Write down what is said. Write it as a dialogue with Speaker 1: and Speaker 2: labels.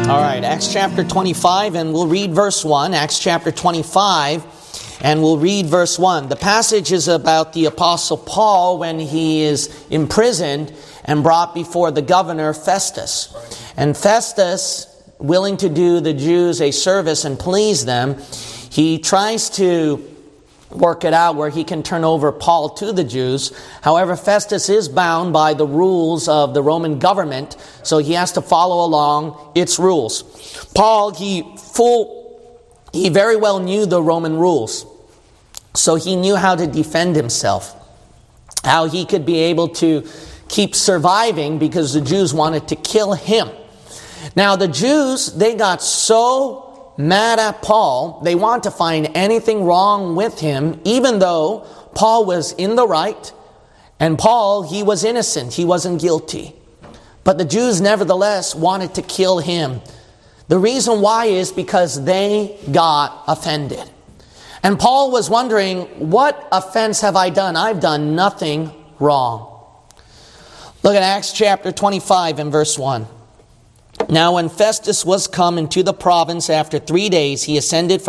Speaker 1: All right, Acts chapter 25, and we'll read verse 1. Acts chapter 25, and we'll read verse 1. The passage is about the Apostle Paul when he is imprisoned and brought before the governor Festus. And Festus, willing to do the Jews a service and please them, he tries to work it out where he can turn over Paul to the Jews. However, Festus is bound by the rules of the Roman government, so he has to follow along its rules. Paul, he very well knew the Roman rules, so he knew how to defend himself, how he could be able to keep surviving because the Jews wanted to kill him. Now, the Jews, they got so mad at Paul, they want to find anything wrong with him, even though Paul was in the right, and Paul, he was innocent, he wasn't guilty. But the Jews nevertheless wanted to kill him. The reason why is because they got offended. And Paul was wondering, what offense have I done? I've done nothing wrong. Look at Acts chapter 25 and verse 1. Now when Festus was come into the province after 3 days, he ascended from